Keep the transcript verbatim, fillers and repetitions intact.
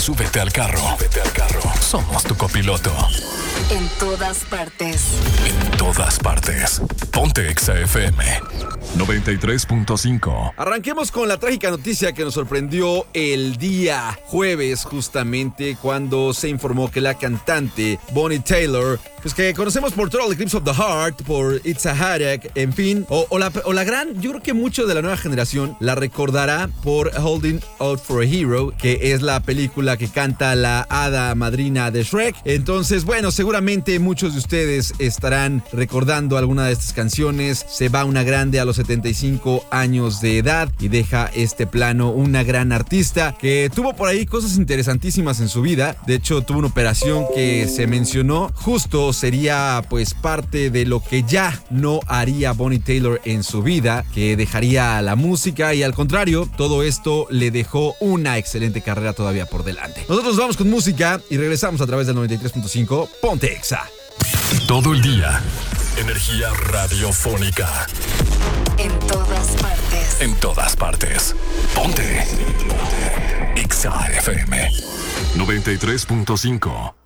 súbete al carro. Súbete al carro. Somos tu copiloto. En todas partes. En todas partes. Ponte Exa F M noventa y tres punto cinco. Arranquemos con la trágica noticia que nos sorprendió el día jueves, justamente cuando se informó que la cantante Bonnie Tyler, pues que conocemos por Total Eclipse of the Heart, por It's a Headache, en fin, o, o, la, o la gran, yo creo que mucho de la nueva generación la recordará por Holding Out for a Hero, que es la película que canta la hada madrina de Shrek. Entonces, bueno, seguramente muchos de ustedes estarán recordando alguna de estas canciones. Se va una grande a los setenta y cinco años de edad y deja este plano una gran artista que tuvo por ahí cosas interesantísimas en su vida. De hecho, tuvo una operación que se mencionó, justo sería pues parte de lo que ya no haría Bonnie Tyler en su vida, que dejaría la música, y al contrario, todo esto le dejó una excelente carrera todavía por delante. Nosotros vamos con música y regresamos a través del noventa y tres punto cinco. Ponte Exa. Todo el día. Energía radiofónica. En todas partes. En todas partes. Ponte. Ponte. Exa F M noventa y tres punto cinco.